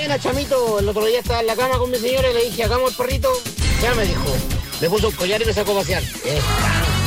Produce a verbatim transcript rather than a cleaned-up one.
buena, chamito. El otro día estaba en la cama con mi señora y le dije, hagamos el perrito. Ya me dijo. Le puso un collar y me sacó a pasear. Eh.